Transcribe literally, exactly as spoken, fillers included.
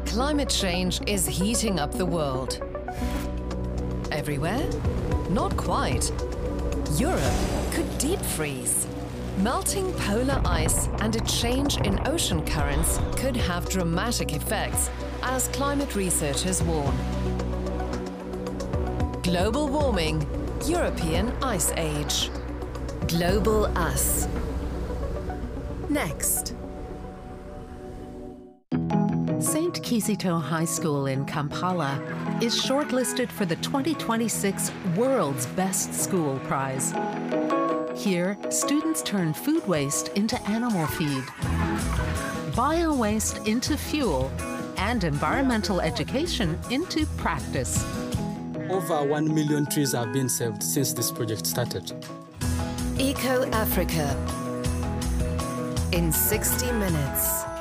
Climate change is heating up the world. Everywhere? Not quite. Europe could deep freeze. Melting polar ice and a change in ocean currents could have dramatic effects, as climate researchers warn. Global warming, European ice age. Global Us. Next. Saint Kizito High School in Kampala is shortlisted for the twenty twenty-six World's Best School Prize. Here, students turn food waste into animal feed, bio-waste into fuel, and environmental education into practice. Over one million trees have been saved since this project started. Eco Africa in sixty minutes.